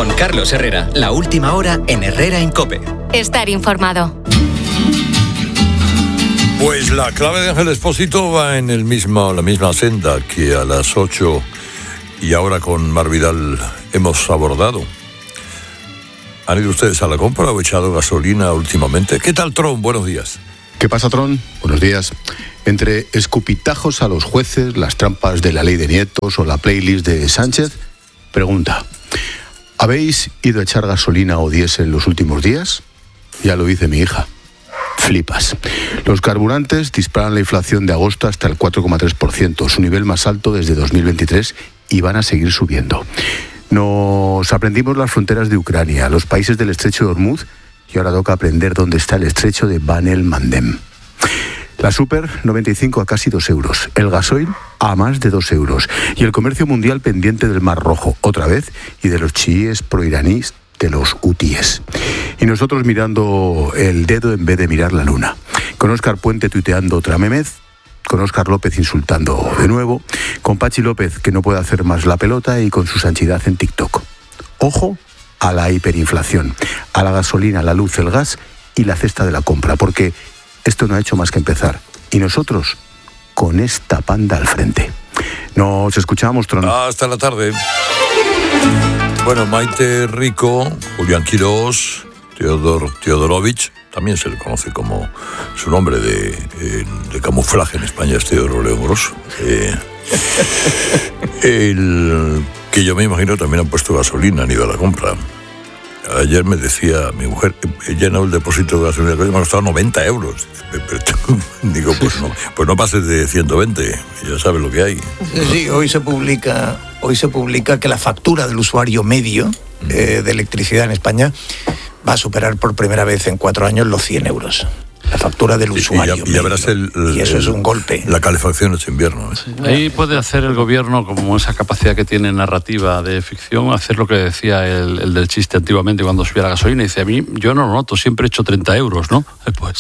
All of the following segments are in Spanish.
Con Carlos Herrera, la última hora en Herrera en COPE. Estar informado. Pues la clave de Ángel Expósito va en la misma senda que a las 8 y ahora con Mar Vidal hemos abordado. ¿Han ido ustedes a la compra o echado gasolina últimamente? ¿Qué tal, Tron? Buenos días. ¿Qué pasa, Tron? Buenos días. Entre escupitajos a los jueces, las trampas de la ley de nietos o la playlist de Sánchez, pregunta: ¿habéis ido a echar gasolina o diésel los últimos días? Ya lo dice mi hija. Flipas. Los carburantes disparan la inflación de agosto hasta el 4,3%, su nivel más alto desde 2023, y van a seguir subiendo. Nos aprendimos las fronteras de Ucrania, los países del estrecho de Hormuz, y ahora toca aprender dónde está el estrecho de Bab el Mandeb. La Super 95 a casi 2 euros, el gasoil a más de 2 euros, y el comercio mundial pendiente del Mar Rojo, otra vez, y de los chiíes proiraníes, de los hutíes. Y nosotros mirando el dedo en vez de mirar la luna. Con Óscar Puente tuiteando otra memez, con Óscar López insultando de nuevo, con Pachi López que no puede hacer más la pelota y con su sanchidad en TikTok. Ojo a la hiperinflación, a la gasolina, la luz, el gas y la cesta de la compra, porque esto no ha hecho más que empezar. Y nosotros con esta panda al frente. Nos escuchamos, Tron. Hasta la tarde. Bueno, Maite Rico, Julián Quirós, Teodorovich, también se le conoce como su nombre de camuflaje en España, es Teodoro León Grosso. Que yo me imagino también han puesto gasolina, han ido a la compra. Ayer me decía mi mujer, he llenado el depósito de gasolina, me ha costado 90 euros. Digo, pues no pases de 120, ya sabes lo que hay. Sí, hoy se publica que la factura del usuario medio de electricidad en España va a superar por primera vez en 4 años los 100 euros. La factura del usuario. Y ya verás y eso es un golpe. La calefacción es invierno. Sí, ahí puede hacer el gobierno, como esa capacidad que tiene narrativa de ficción, hacer lo que decía el del chiste antiguamente cuando subía la gasolina. Dice, a mí, yo no lo noto, siempre he hecho 30 euros, ¿no?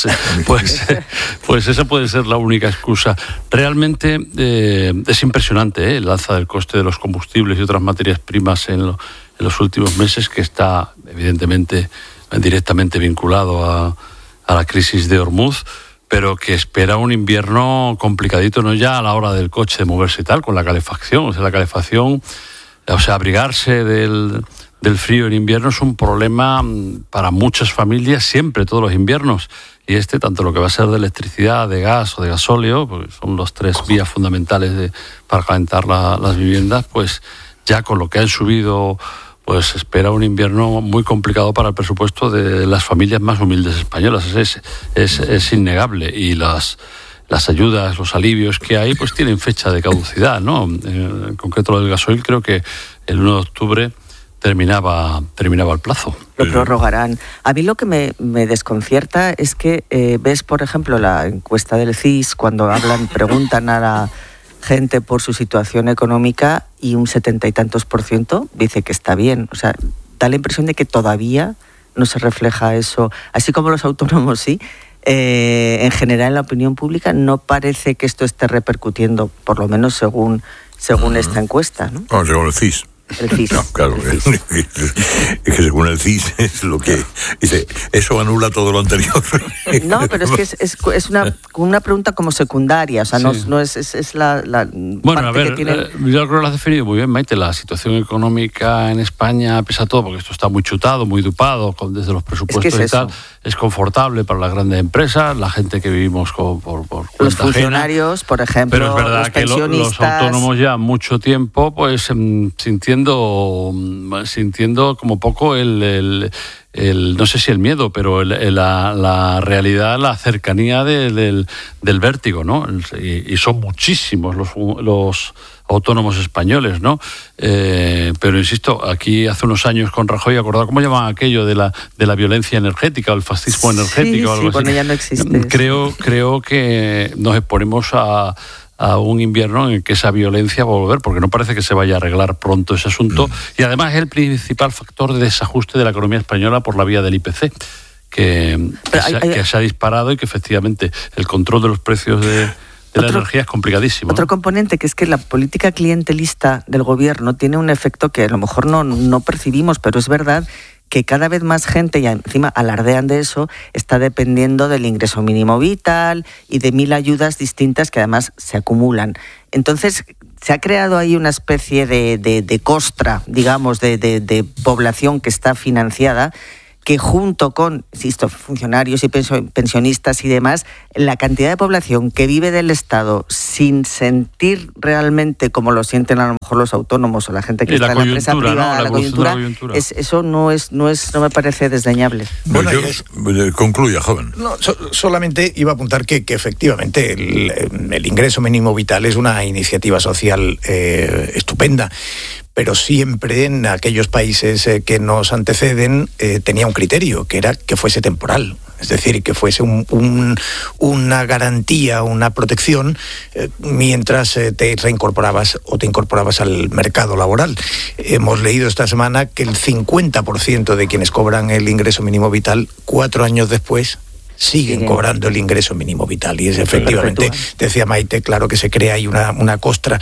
Pues esa puede ser la única excusa. Realmente es impresionante el alza del coste de los combustibles y otras materias primas en los últimos meses, que está evidentemente directamente vinculado a la crisis de Hormuz, pero que espera un invierno complicadito, no ya a la hora del coche de moverse y tal, con la calefacción. O sea, la calefacción, abrigarse del frío en invierno es un problema para muchas familias siempre, todos los inviernos. Y tanto lo que va a ser de electricidad, de gas o de gasóleo, porque son las 3 vías fundamentales para calentar las viviendas, pues ya con lo que han subido, pues espera un invierno muy complicado para el presupuesto de las familias más humildes españolas. Es innegable. Y las ayudas, los alivios que hay, pues tienen fecha de caducidad, ¿no? En concreto lo del gasoil, creo que el 1 de octubre terminaba el plazo. Lo prorrogarán. A mí lo que me desconcierta es que ves, por ejemplo, la encuesta del CIS, cuando preguntan a la gente por su situación económica, y un 70 y tantos % dice que está bien. O sea, da la impresión de que todavía no se refleja eso. Así como los autónomos, sí. En general, en la opinión pública no parece que esto esté repercutiendo, por lo menos según esta encuesta, ¿no? No, según el CIS. El CIS. No, claro, es que según el CIS es lo que dice, eso anula todo lo anterior. No, pero es que es una pregunta como secundaria, o sea, sí. no es la bueno, parte, a ver, que tiene. Yo creo que lo has definido muy bien, Maite. La situación económica en España, pese a todo, porque esto está muy chutado, muy dupado, desde los presupuestos y tal, es confortable para las grandes empresas, la gente que vivimos por cuenta los funcionarios, ajena. Por ejemplo, pero es verdad los que los autónomos ya mucho tiempo, pues sintiendo como poco el no sé si el miedo, pero la realidad, la cercanía del vértigo, ¿no? Y son muchísimos los autónomos españoles, ¿no? Pero insisto, aquí hace unos años con Rajoy, acordado cómo llamaban aquello de la violencia energética o el fascismo energético, algo así. Bueno, ya no existe. Creo que nos exponemos a un invierno en el que esa violencia va a volver, porque no parece que se vaya a arreglar pronto ese asunto. Y además es el principal factor de desajuste de la economía española por la vía del IPC, que se ha disparado, y que efectivamente el control de los precios la energía es complicadísimo. Otro componente, que es que la política clientelista del gobierno tiene un efecto que a lo mejor no percibimos, pero es verdad que cada vez más gente, y encima alardean de eso, está dependiendo del ingreso mínimo vital y de 1000 ayudas distintas que además se acumulan. Entonces, se ha creado ahí una especie de costra, digamos, de población que está financiada, que junto con, insisto, funcionarios y pensionistas y demás, la cantidad de población que vive del Estado sin sentir realmente como lo sienten a lo mejor los autónomos o la gente que está en la empresa privada, ¿no? La coyuntura. Eso no me parece desdeñable. Bueno, concluya, joven. No, solamente iba a apuntar que efectivamente el ingreso mínimo vital es una iniciativa social estupenda, pero siempre en aquellos países que nos anteceden tenía un criterio, que era que fuese temporal. Es decir, que fuese una garantía, una protección mientras te reincorporabas o te incorporabas al mercado laboral. Hemos leído esta semana que el 50% de quienes cobran el ingreso mínimo vital, 4 años después, siguen cobrando el ingreso mínimo vital. Y es efectivamente, decía Maite, claro que se crea ahí una costra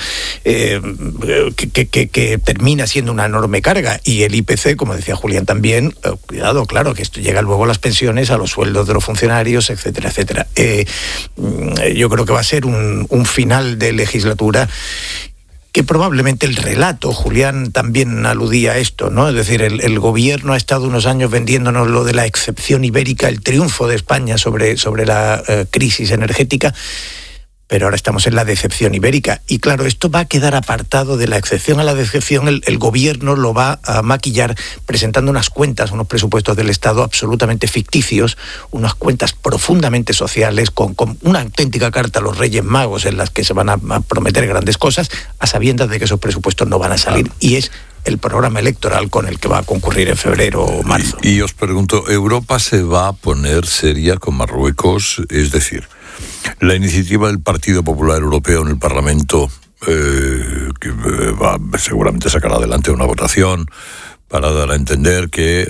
que termina siendo una enorme carga. Y el IPC, como decía Julián también, cuidado, claro, que esto llega luego a las pensiones, a los sueldos de los funcionarios, etcétera, etcétera. Yo creo que va a ser un final de legislatura que probablemente el relato, Julián también aludía a esto, ¿no? Es decir, el gobierno ha estado unos años vendiéndonos lo de la excepción ibérica, el triunfo de España sobre la crisis energética, pero ahora estamos en la decepción ibérica. Y claro, esto va a quedar apartado de la excepción a la decepción. El gobierno lo va a maquillar presentando unas cuentas, unos presupuestos del Estado absolutamente ficticios, unas cuentas profundamente sociales, con una auténtica carta a los Reyes Magos en las que se van a prometer grandes cosas, a sabiendas de que esos presupuestos no van a salir. Y es el programa electoral con el que va a concurrir en febrero o marzo. Y os pregunto, ¿Europa se va a poner seria con Marruecos? Es decir, la iniciativa del Partido Popular Europeo en el Parlamento seguramente sacará adelante una votación para dar a entender que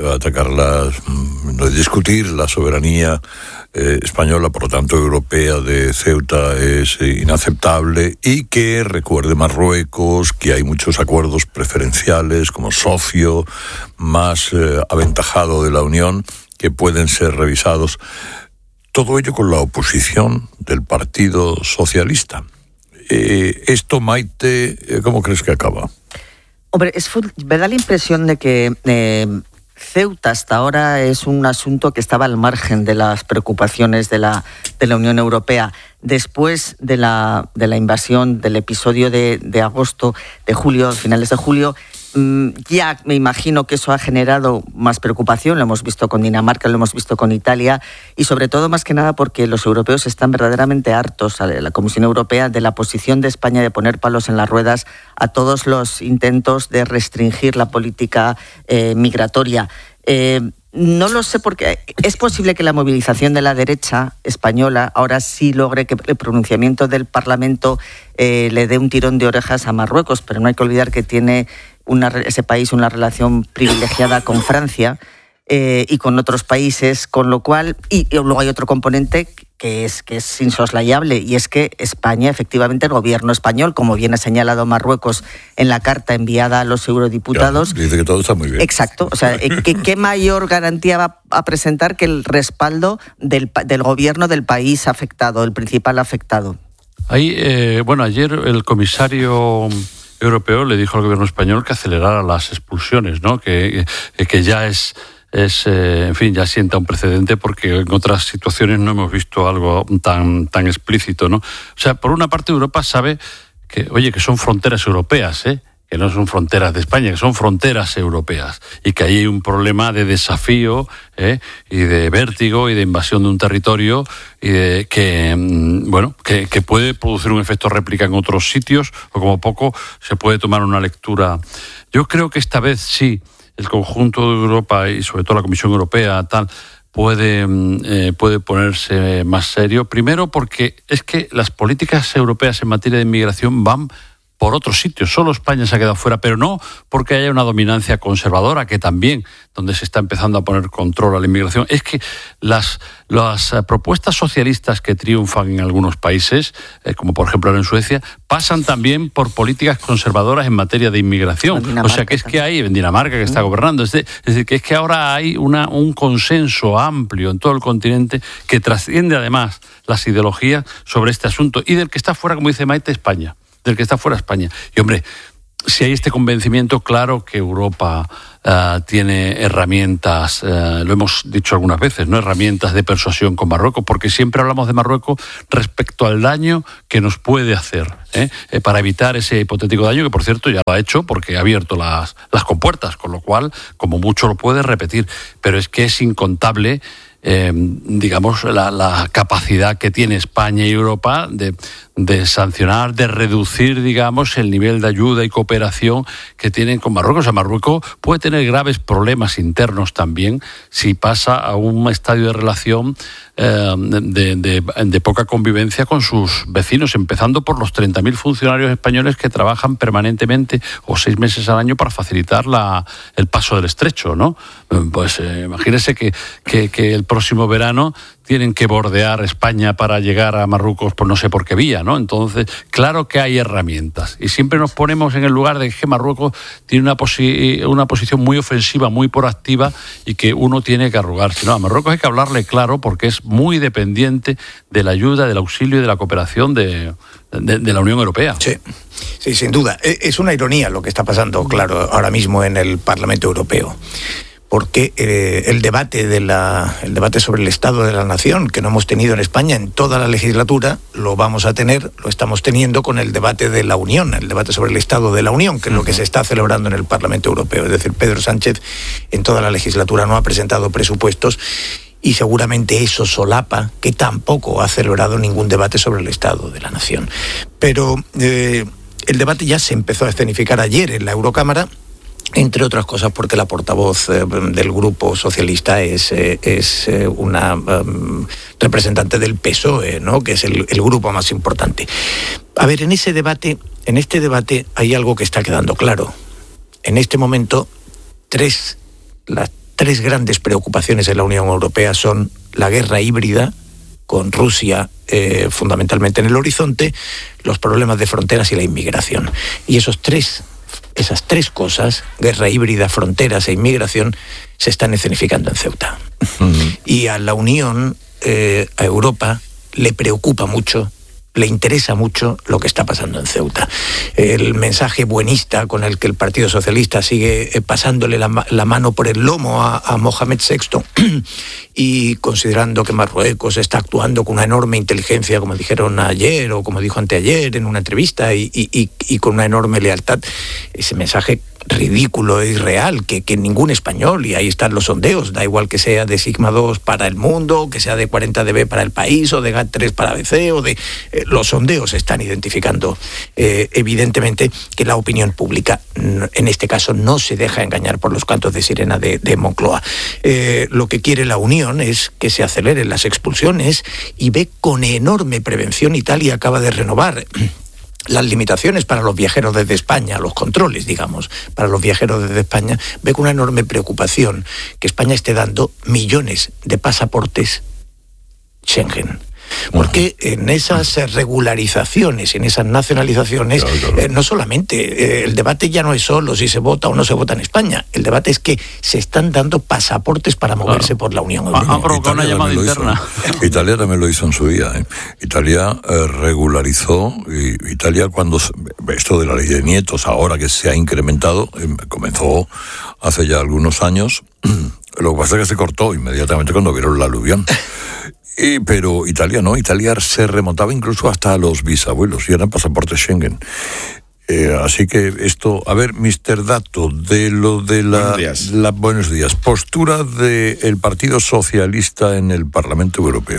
discutir la soberanía española, por lo tanto europea, de Ceuta es inaceptable, y que recuerde Marruecos que hay muchos acuerdos preferenciales como socio más aventajado de la Unión que pueden ser revisados. Todo ello con la oposición del Partido Socialista. Esto, Maite, ¿cómo crees que acaba? Hombre, me da la impresión de que Ceuta hasta ahora es un asunto que estaba al margen de las preocupaciones de la Unión Europea. Después de la invasión, del episodio de agosto, de julio, finales de julio, ya me imagino que eso ha generado más preocupación. Lo hemos visto con Dinamarca, lo hemos visto con Italia, y sobre todo, más que nada, porque los europeos están verdaderamente hartos, la Comisión Europea, de la posición de España de poner palos en las ruedas a todos los intentos de restringir la política migratoria. No lo sé, porque es posible que la movilización de la derecha española ahora sí logre que el pronunciamiento del Parlamento le dé un tirón de orejas a Marruecos, pero no hay que olvidar que tiene ese país una relación privilegiada con Francia y con otros países, con lo cual, y luego hay otro componente que es insoslayable, y es que España, efectivamente, el gobierno español, como bien ha señalado Marruecos en la carta enviada a los eurodiputados, dice que todo está muy bien. Exacto, o sea, ¿qué mayor garantía va a presentar que el respaldo del gobierno del país afectado, el principal afectado? Ayer el comisario europeo le dijo al gobierno español que acelerara las expulsiones, ¿no? Que ya ya sienta un precedente, porque en otras situaciones no hemos visto algo tan explícito, ¿no? O sea, por una parte, Europa sabe que son fronteras europeas, que no son fronteras de España, que son fronteras europeas, y que ahí hay un problema de desafío y de vértigo y de invasión de un territorio, y que puede producir un efecto réplica en otros sitios, o como poco se puede tomar una lectura. Yo creo que esta vez sí, el conjunto de Europa y sobre todo la Comisión Europea puede ponerse más serio. Primero, porque es que las políticas europeas en materia de inmigración van por otros sitios. Solo España se ha quedado fuera, pero no porque haya una dominancia conservadora, que también, donde se está empezando a poner control a la inmigración. Es que las propuestas socialistas que triunfan en algunos países, como por ejemplo en Suecia, pasan también por políticas conservadoras en materia de inmigración. O sea que es que hay, en Dinamarca, que está gobernando, es decir, que es que ahora hay un consenso amplio en todo el continente que trasciende además las ideologías sobre este asunto, y del que está fuera, como dice Maite, España. Del que está fuera España. Y hombre, si hay este convencimiento, claro que Europa tiene herramientas, lo hemos dicho algunas veces, ¿no? Herramientas de persuasión con Marruecos, porque siempre hablamos de Marruecos respecto al daño que nos puede hacer, para evitar ese hipotético daño, que por cierto ya lo ha hecho porque ha abierto las compuertas, con lo cual, como mucho lo puede repetir, pero es que es incontable. Digamos, la capacidad que tiene España y Europa de sancionar, de reducir, digamos, el nivel de ayuda y cooperación que tienen con Marruecos. O sea, Marruecos puede tener graves problemas internos también si pasa a un estadio de relación de poca convivencia con sus vecinos, empezando por los 30.000 funcionarios españoles que trabajan permanentemente o 6 meses al año para facilitar el paso del estrecho, ¿no? Pues imagínese que el próximo verano tienen que bordear España para llegar a Marruecos por no sé por qué vía, ¿no? Entonces, claro que hay herramientas. Y siempre nos ponemos en el lugar de que Marruecos tiene una posición muy ofensiva, muy proactiva, y que uno tiene que arrugarse. No, a Marruecos hay que hablarle claro, porque es muy dependiente de la ayuda, del auxilio y de la cooperación de la Unión Europea. Sí, sin duda. Es una ironía lo que está pasando, claro, ahora mismo en el Parlamento Europeo. Porque el debate sobre el Estado de la Nación, que no hemos tenido en España en toda la legislatura, lo estamos teniendo con el debate de la Unión, el debate sobre el Estado de la Unión, que es lo que se está celebrando en el Parlamento Europeo. Es decir, Pedro Sánchez en toda la legislatura no ha presentado presupuestos, y seguramente eso solapa que tampoco ha celebrado ningún debate sobre el Estado de la Nación. Pero el debate ya se empezó a escenificar ayer en la Eurocámara, entre otras cosas porque la portavoz del Grupo Socialista es una representante del PSOE, ¿no? Que es el grupo más importante. A ver, en este debate hay algo que está quedando claro. En este momento, las tres grandes preocupaciones en la Unión Europea son la guerra híbrida, con Rusia fundamentalmente en el horizonte, los problemas de fronteras y la inmigración. Y esas tres cosas, guerra híbrida, fronteras e inmigración, se están escenificando en Ceuta. Y a la Unión, a Europa, le preocupa mucho, le interesa mucho lo que está pasando en Ceuta. El mensaje buenista con el que el Partido Socialista sigue pasándole la mano por el lomo a Mohamed VI y considerando que Marruecos está actuando con una enorme inteligencia, como dijeron ayer o como dijo anteayer en una entrevista, y con una enorme lealtad, ese mensaje ridículo e irreal que ningún español, y ahí están los sondeos, da igual que sea de Sigma 2 para el mundo, que sea de 40dB para el país o de GAT3 para ABC, los sondeos están identificando evidentemente que la opinión pública en este caso no se deja engañar por los cantos de sirena de Moncloa. Lo que quiere la Unión es que se aceleren las expulsiones, y ve con enorme prevención. Italia acaba de renovar las limitaciones para los viajeros desde España, los controles, digamos, para los viajeros desde España. Ve con una enorme preocupación que España esté dando millones de pasaportes Schengen. Porque en esas regularizaciones, en esas nacionalizaciones, no solamente, el debate ya no es solo si se vota o no se vota en España, el debate es que se están dando pasaportes para moverse por la Unión Europea. Han provocado una llamada interna. Italia también lo hizo en su día. Italia regularizó, y Italia, cuando esto de la ley de nietos, ahora que se ha incrementado, comenzó hace ya algunos años. Lo que pasa es que se cortó inmediatamente cuando vieron la aluvión. Pero Italia no, Italia se remontaba incluso hasta a los bisabuelos y eran pasaportes Schengen. Así que esto, a ver, Mr. Dato, de lo de buenos días, postura del Partido Socialista en el Parlamento Europeo,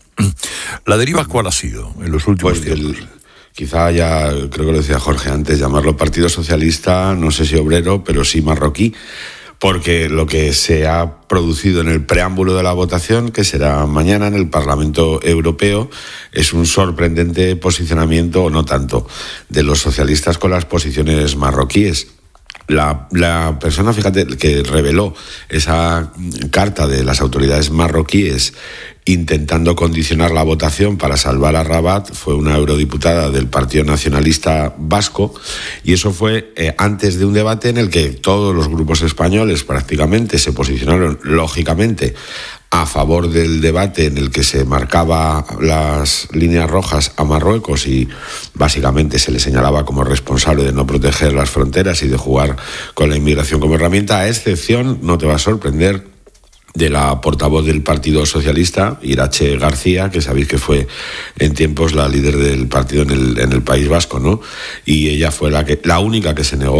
la deriva, ¿cuál ha sido en los últimos tiempos? Quizá ya, creo que lo decía Jorge antes, llamarlo Partido Socialista, no sé si obrero, pero sí marroquí, porque lo que se ha producido en el preámbulo de la votación, que será mañana en el Parlamento Europeo, es un sorprendente posicionamiento, o no tanto, de los socialistas con las posiciones marroquíes. La persona, fíjate, que reveló esa carta de las autoridades marroquíes intentando condicionar la votación para salvar a Rabat fue una eurodiputada del Partido Nacionalista Vasco, y eso fue antes de un debate en el que todos los grupos españoles prácticamente se posicionaron lógicamente a favor del debate en el que se marcaba las líneas rojas a Marruecos y básicamente se le señalaba como responsable de no proteger las fronteras y de jugar con la inmigración como herramienta, a excepción, no te va a sorprender, de la portavoz del Partido Socialista, Irache García, que sabéis que fue en tiempos la líder del partido en el País Vasco, ¿no? Y ella fue la única que se negó